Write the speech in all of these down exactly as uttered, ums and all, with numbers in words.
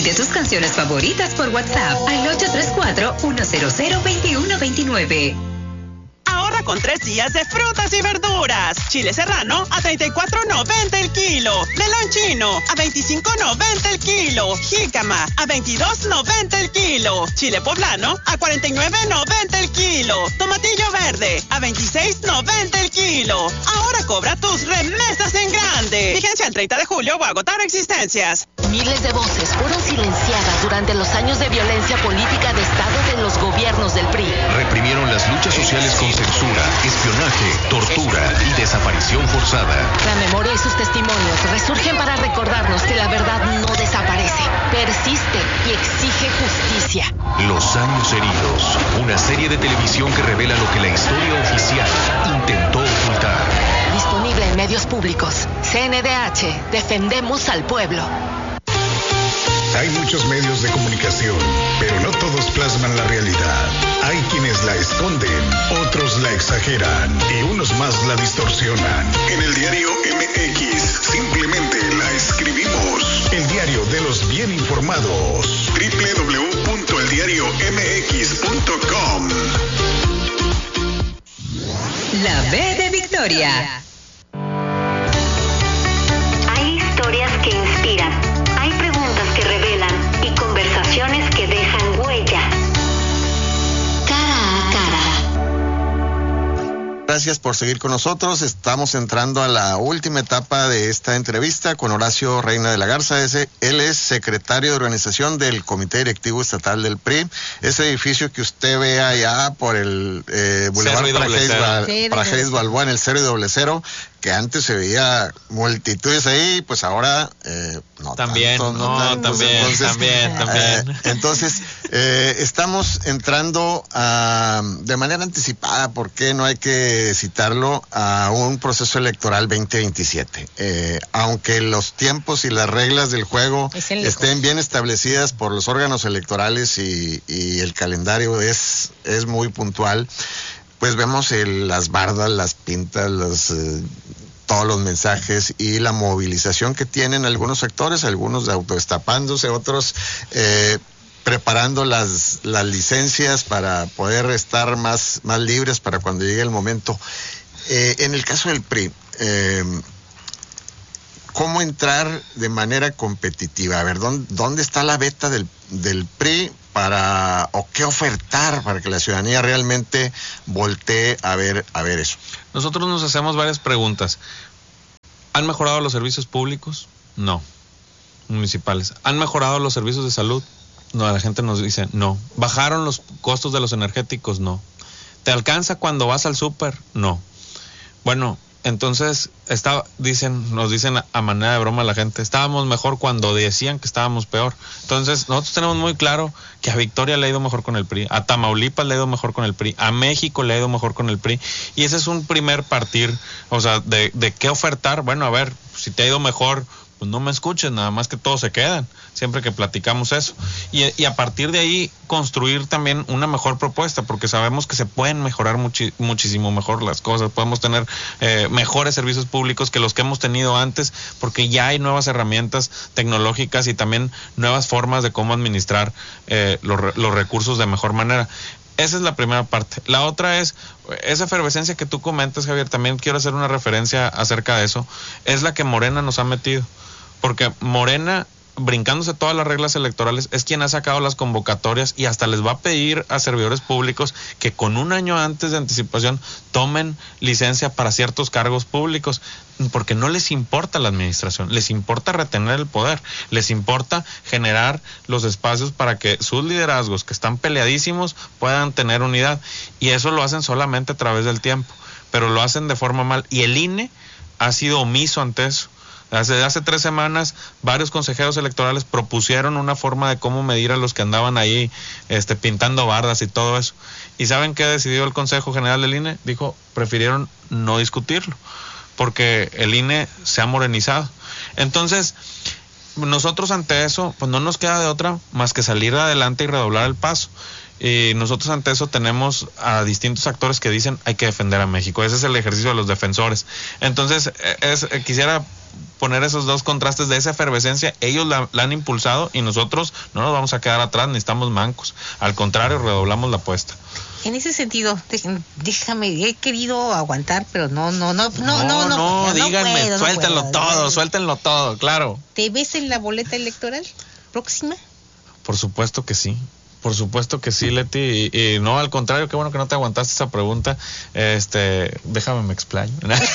Pide tus canciones favoritas por WhatsApp al ocho tres cuatro, uno cero cero, dos uno dos nueve. Ahorra con tres días de frutas y verduras. Chile serrano a treinta y cuatro noventa el kilo. Melón chino a veinticinco noventa el kilo. Jícama a veintidós noventa el kilo. Chile poblano a cuarenta y nueve noventa el kilo. Tomatillo verde a veintiséis noventa el kilo. Ahora cobra tus remesas en grande. Vigencia el treinta de julio o agotar existencias. Miles de voces fueron silenciadas durante los años de violencia política de Estado de los gobiernos del P R I. Reprimieron las luchas sociales con censura, espionaje, tortura y desaparición forzada. La memoria y sus testimonios resurgen para recordarnos que la verdad no desaparece, persiste y exige justicia. Los años heridos, una serie de televisión que revela lo que la historia oficial intentó ocultar. Disponible en medios públicos. C N D H, defendemos al pueblo. Hay muchos medios de comunicación, pero no todos plasman la realidad. Hay quienes la esconden, otros la exageran y unos más la distorsionan. En el diario M X simplemente la escribimos. El diario de los bien informados. doble u doble u doble u punto el diario m x punto com. La B de Victoria. Hay historias que inspiran. Hay preguntas que revelan y conversaciones que dejan huella. Cara a cara. Gracias por seguir con nosotros. Estamos entrando a la última etapa de esta entrevista con Horacio Reina de la Garza. Ese, él es secretario de organización del Comité Directivo Estatal del P R I. Ese edificio que usted ve allá por el eh, Boulevard Prajeres Balboa en el cero y doble cero, que antes se veía multitudes ahí, pues ahora eh, no también, tanto, no, no tantos. también, entonces, también, también. Eh, entonces, eh, estamos entrando a, de manera anticipada, ¿por qué no hay que citarlo?, a un proceso electoral veinte veintisiete. Eh, aunque los tiempos y las reglas del juego estén bien establecidas por los órganos electorales y, y el calendario es, es muy puntual, pues vemos el, las bardas, las pintas, los, eh, todos los mensajes y la movilización que tienen algunos sectores, algunos autodestapándose, otros eh, preparando las, las licencias para poder estar más, más libres para cuando llegue el momento. Eh, en el caso del P R I, eh, ¿cómo entrar de manera competitiva? A ver, ¿dónde, dónde está la beta del, del P R I para, o qué ofertar para que la ciudadanía realmente voltee a ver, a ver eso? Nosotros nos hacemos varias preguntas. ¿Han mejorado los servicios públicos? No. Municipales. ¿Han mejorado los servicios de salud? No, la gente nos dice no. ¿Bajaron los costos de los energéticos? No. ¿Te alcanza cuando vas al súper? No. Bueno, entonces, está, dicen, nos dicen a, a manera de broma la gente, estábamos mejor cuando decían que estábamos peor. Entonces, nosotros tenemos muy claro que a Victoria le ha ido mejor con el P R I, a Tamaulipas le ha ido mejor con el P R I, a México le ha ido mejor con el P R I, y ese es un primer partir, o sea, de, de qué ofertar. Bueno, a ver, si te ha ido mejor, pues no me escuches, nada más que todos se quedan, siempre que platicamos eso. Y, y a partir de ahí, construir también una mejor propuesta, porque sabemos que se pueden mejorar muchi, muchísimo mejor las cosas, podemos tener eh, mejores servicios públicos que los que hemos tenido antes, porque ya hay nuevas herramientas tecnológicas y también nuevas formas de cómo administrar eh, los, los recursos de mejor manera. Esa es la primera parte. La otra es, esa efervescencia que tú comentas, Javier, también quiero hacer una referencia acerca de eso, es la que Morena nos ha metido. Porque Morena, brincándose todas las reglas electorales, es quien ha sacado las convocatorias y hasta les va a pedir a servidores públicos que con un año antes de anticipación tomen licencia para ciertos cargos públicos, porque no les importa la administración, les importa retener el poder, les importa generar los espacios para que sus liderazgos, que están peleadísimos, puedan tener unidad, y eso lo hacen solamente a través del tiempo, pero lo hacen de forma mal, y el I N E ha sido omiso ante eso. Hace, hace tres semanas varios consejeros electorales propusieron una forma de cómo medir a los que andaban ahí este, pintando bardas y todo eso. ¿Y saben qué decidió el Consejo General del I N E? Dijo, prefirieron no discutirlo, porque el I N E se ha morenizado. Entonces, nosotros ante eso, pues no nos queda de otra más que salir adelante y redoblar el paso. Y nosotros ante eso tenemos a distintos actores que dicen hay que defender a México. Ese es el ejercicio de los defensores. Entonces, es, quisiera poner esos dos contrastes de esa efervescencia. Ellos la, la han impulsado y nosotros no nos vamos a quedar atrás, ni estamos mancos. Al contrario, redoblamos la apuesta. En ese sentido, déjame, he querido aguantar, pero no, no, no, no, no, no, no, no, no díganme, puedo, suéltenlo no puedo, todo, no. suéltenlo todo, claro. ¿Te ves en la boleta electoral próxima? Por supuesto que sí. Por supuesto que sí, Leti, y, y no, al contrario, qué bueno que no te aguantaste esa pregunta. Este, déjame me explayo.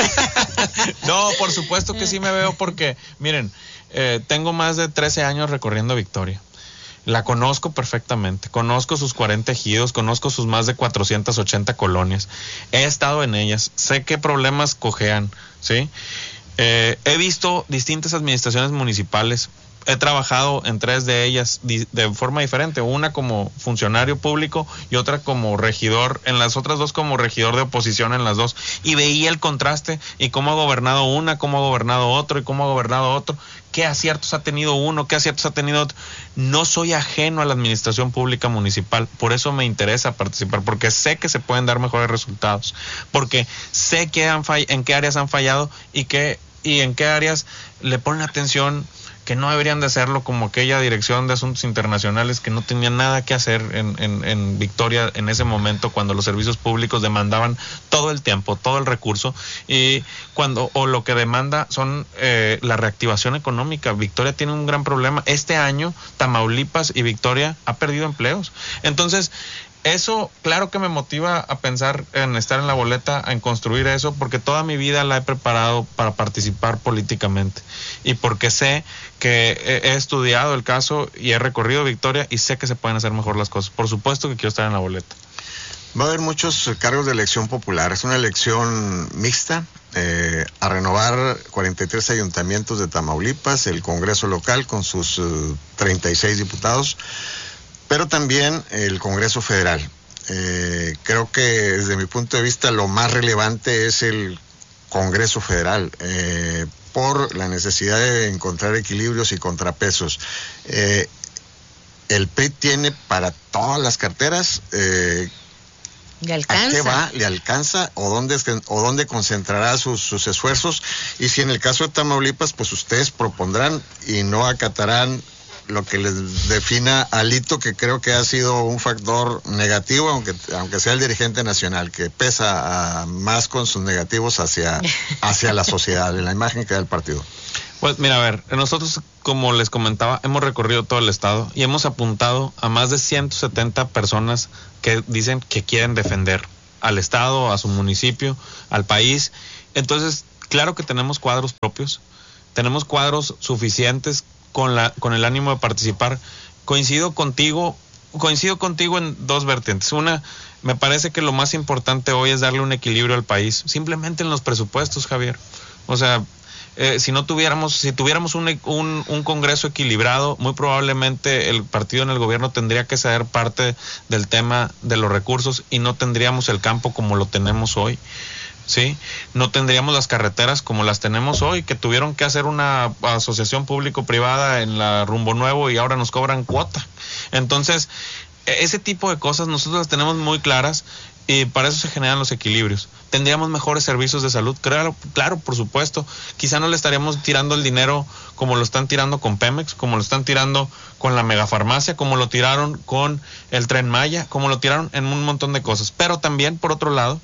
No, por supuesto que sí me veo porque, miren, eh, tengo más de trece años recorriendo Victoria. La conozco perfectamente, conozco sus cuarenta ejidos, conozco sus más de cuatrocientas ochenta colonias. He estado en ellas, sé qué problemas cojean, ¿sí? Eh, he visto distintas administraciones municipales. He trabajado en tres de ellas de forma diferente, una como funcionario público y otra como regidor, en las otras dos como regidor de oposición en las dos, y veía el contraste y cómo ha gobernado una, cómo ha gobernado otro y cómo ha gobernado otro, qué aciertos ha tenido uno, qué aciertos ha tenido otro. No soy ajeno a la administración pública municipal, por eso me interesa participar, porque sé que se pueden dar mejores resultados, porque sé que han fall- en qué áreas han fallado y, qué, y en qué áreas le ponen atención que no deberían de hacerlo, como aquella dirección de asuntos internacionales que no tenía nada que hacer en, en, en Victoria en ese momento, cuando los servicios públicos demandaban todo el tiempo, todo el recurso, y cuando o lo que demanda son eh, la reactivación económica. Victoria tiene un gran problema. Este año Tamaulipas y Victoria ha perdido empleos. Entonces, eso, claro que me motiva a pensar en estar en la boleta, en construir eso, porque toda mi vida la he preparado para participar políticamente y porque sé que he, he estudiado el caso y he recorrido Victoria y sé que se pueden hacer mejor las cosas. Por supuesto que quiero estar en la boleta. Va a haber muchos cargos de elección popular. Es una elección mixta eh, a renovar cuarenta y tres ayuntamientos de Tamaulipas, el Congreso local con sus uh, treinta y seis diputados, pero también el Congreso Federal. Eh, creo que desde mi punto de vista lo más relevante es el Congreso Federal, eh, por la necesidad de encontrar equilibrios y contrapesos. Eh, el P R I tiene para todas las carteras. Eh, ¿Le alcanza? ¿A qué va? ¿Le alcanza? ¿O dónde, o dónde concentrará sus, sus esfuerzos? Y si en el caso de Tamaulipas, pues ustedes propondrán y no acatarán lo que les defina Alito, que creo que ha sido un factor negativo, aunque aunque sea el dirigente nacional, que pesa a, más con sus negativos hacia, hacia la sociedad, en la imagen que da el partido. Pues mira, a ver, nosotros, como les comentaba, hemos recorrido todo el estado y hemos apuntado a más de ciento setenta personas que dicen que quieren defender al estado, a su municipio, al país. Entonces, claro que tenemos cuadros propios, tenemos cuadros suficientes con la con el ánimo de participar. Coincido contigo, coincido contigo en dos vertientes. Una, me parece que lo más importante hoy es darle un equilibrio al país, simplemente en los presupuestos, Javier. O sea, eh, si no tuviéramos, si tuviéramos un, un, un Congreso equilibrado, muy probablemente el partido en el gobierno tendría que ceder parte del tema de los recursos y no tendríamos el campo como lo tenemos hoy. Sí, no tendríamos las carreteras como las tenemos hoy, que tuvieron que hacer una asociación público-privada en la Rumbo Nuevo y ahora nos cobran cuota. Entonces, ese tipo de cosas nosotros las tenemos muy claras y para eso se generan los equilibrios. Tendríamos mejores servicios de salud, claro, claro, por supuesto. Quizá no le estaríamos tirando el dinero como lo están tirando con Pemex, como lo están tirando con la megafarmacia, como lo tiraron con el Tren Maya, como lo tiraron en un montón de cosas. Pero también, por otro lado,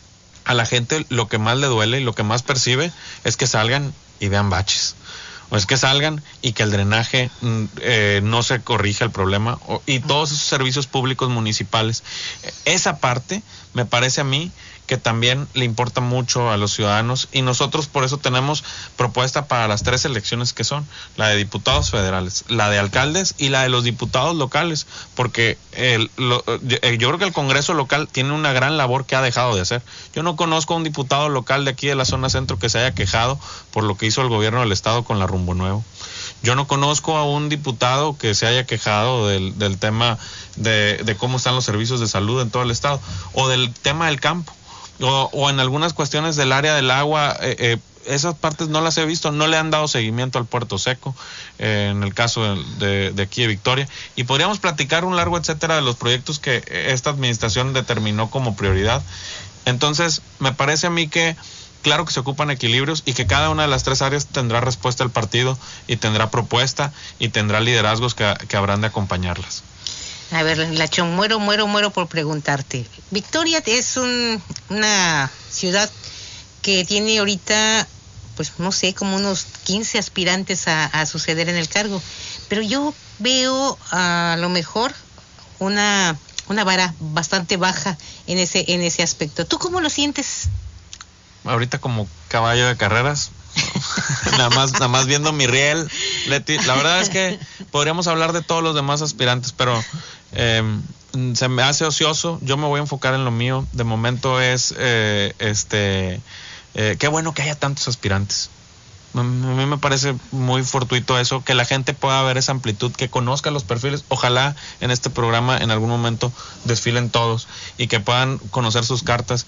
a la gente lo que más le duele y lo que más percibe es que salgan y vean baches, o es que salgan y que el drenaje eh, no se corrija el problema, o, y todos esos servicios públicos municipales. Esa parte me parece a mí que también le importa mucho a los ciudadanos y nosotros por eso tenemos propuesta para las tres elecciones que son, la de diputados federales, la de alcaldes y la de los diputados locales, porque el, lo, yo creo que el Congreso local tiene una gran labor que ha dejado de hacer. Yo no conozco a un diputado local de aquí de la zona centro que se haya quejado por lo que hizo el gobierno del estado con la Rumbo Nuevo. Yo no conozco a un diputado que se haya quejado del, del tema de, de cómo están los servicios de salud en todo el estado, o del tema del campo. O, o en algunas cuestiones del área del agua, eh, eh, esas partes no las he visto, no le han dado seguimiento al Puerto Seco, eh, en el caso de, de, de aquí de Victoria, y podríamos platicar un largo etcétera de los proyectos que esta administración determinó como prioridad. Entonces, me parece a mí que claro que se ocupan equilibrios y que cada una de las tres áreas tendrá respuesta al partido y tendrá propuesta y tendrá liderazgos que, que habrán de acompañarlas. A ver, Lachón, muero, muero, muero por preguntarte. Victoria es un, una ciudad que tiene ahorita, pues no sé, como unos quince aspirantes a, a suceder en el cargo, pero yo veo a lo mejor una, una vara bastante baja en ese, en ese aspecto. ¿Tú cómo lo sientes? Ahorita como caballo de carreras, nada más nada más viendo mi riel, Leti. La verdad es que podríamos hablar de todos los demás aspirantes, pero eh, se me hace ocioso. Yo me voy a enfocar en lo mío. De momento es eh, este eh, qué bueno que haya tantos aspirantes. A mí me parece muy fortuito eso, que la gente pueda ver esa amplitud, que conozca los perfiles. Ojalá en este programa en algún momento desfilen todos y que puedan conocer sus cartas.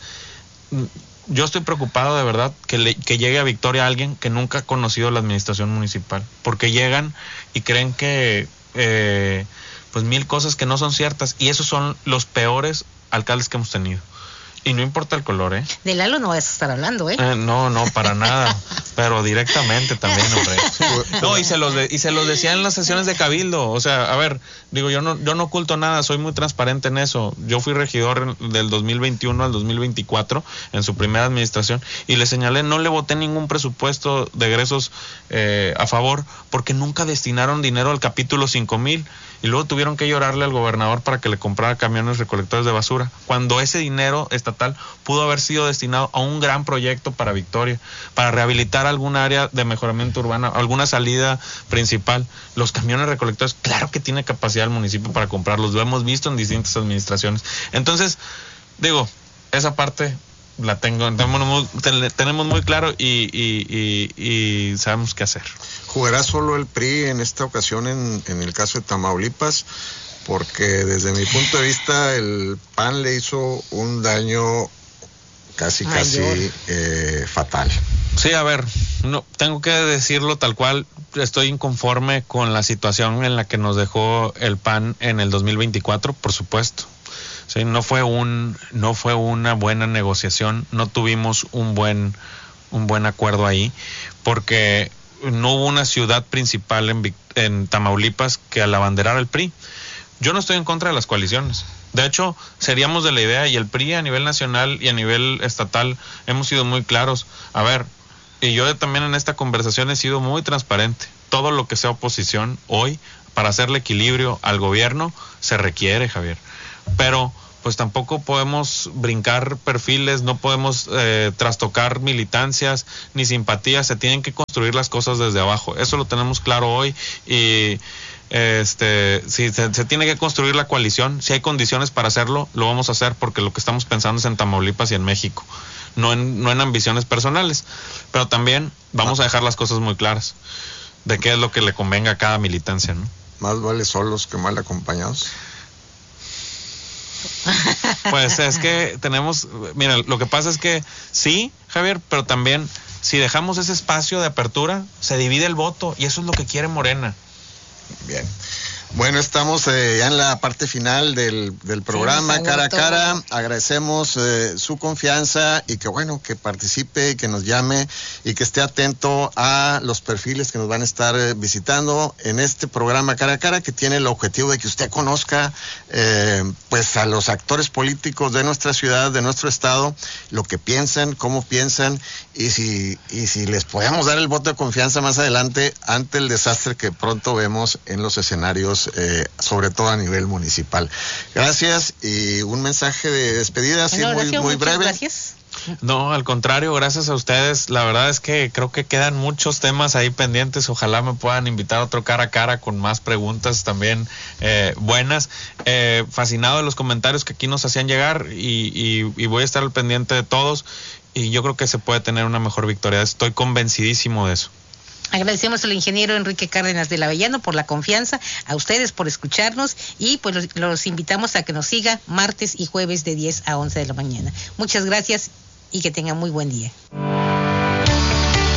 Yo estoy preocupado de verdad que, le, que llegue a Victoria alguien que nunca ha conocido la administración municipal, porque llegan y creen que eh, pues mil cosas que no son ciertas, y esos son los peores alcaldes que hemos tenido. Y no importa el color, ¿eh? De Lalo no vas a estar hablando, ¿eh? eh no, no, para nada. Pero directamente también, hombre. No, y se los de, y se los decía en las sesiones de cabildo. O sea, a ver, digo, yo no, yo no oculto nada, soy muy transparente en eso. Yo fui regidor del dos mil veintiuno al dos mil veinticuatro en su primera administración, y le señalé, no le voté ningún presupuesto de egresos eh, a favor, porque nunca destinaron dinero al capítulo cinco mil. Y luego tuvieron que llorarle al gobernador para que le comprara camiones recolectores de basura, cuando ese dinero estatal pudo haber sido destinado a un gran proyecto para Victoria, para rehabilitar algún área de mejoramiento urbano, alguna salida principal. Los camiones recolectores, claro que tiene capacidad el municipio para comprarlos, lo hemos visto en distintas administraciones. Entonces, digo, esa parte la tengo, tenemos muy, tenemos muy claro y, y, y, y sabemos qué hacer. ¿Jugará solo el P R I en esta ocasión en, en el caso de Tamaulipas? Porque desde mi punto de vista el P A N le hizo un daño casi, Mayor. casi eh, fatal. Sí, a ver, no tengo que decirlo tal cual, estoy inconforme con la situación en la que nos dejó el P A N en el dos mil veinticuatro, por supuesto. Sí, no fue un no fue una buena negociación, no tuvimos un buen un buen acuerdo ahí, porque no hubo una ciudad principal en, en Tamaulipas que al abanderar el P R I. Yo no estoy en contra de las coaliciones. De hecho, seríamos de la idea, y el P R I a nivel nacional y a nivel estatal hemos sido muy claros. A ver, y yo también en esta conversación he sido muy transparente. Todo lo que sea oposición hoy, para hacerle equilibrio al gobierno, se requiere, Javier. Pero pues tampoco podemos brincar perfiles, no podemos eh, trastocar militancias ni simpatías, se tienen que construir las cosas desde abajo. Eso lo tenemos claro hoy, y este si se, se tiene que construir la coalición, si hay condiciones para hacerlo, lo vamos a hacer, porque lo que estamos pensando es en Tamaulipas y en México, no en, no en ambiciones personales. Pero también vamos a dejar las cosas muy claras de qué es lo que le convenga a cada militancia, ¿no? Más vale solos que mal acompañados. Pues es que tenemos, mira, lo que pasa es que sí, Javier, pero también si dejamos ese espacio de apertura, se divide el voto, y eso es lo que quiere Morena. Bien. Bueno, estamos eh, ya en la parte final del, del programa, sí, cara a cara. Agradecemos eh, su confianza, y que bueno, que participe y que nos llame y que esté atento a los perfiles que nos van a estar eh, visitando en este programa cara a cara, que tiene el objetivo de que usted conozca eh, pues a los actores políticos de nuestra ciudad, de nuestro estado, lo que piensan, cómo piensan, y si, y si les podemos dar el voto de confianza más adelante ante el desastre que pronto vemos en los escenarios, Eh, sobre todo a nivel municipal. Gracias, y un mensaje de despedida, así muy, muy breve. Gracias. No, al contrario, gracias a ustedes. La verdad es que creo que quedan muchos temas ahí pendientes. Ojalá me puedan invitar a otro cara a cara con más preguntas también eh, buenas. Eh, fascinado de los comentarios que aquí nos hacían llegar, y, y, y voy a estar al pendiente de todos, y yo creo que se puede tener una mejor Victoria. Estoy convencidísimo de eso. Agradecemos al ingeniero Enrique Cárdenas del Avellano por la confianza, a ustedes por escucharnos, y pues los, los invitamos a que nos siga martes y jueves de diez a once de la mañana. Muchas gracias y que tengan muy buen día.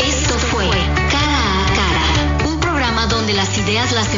las ideas las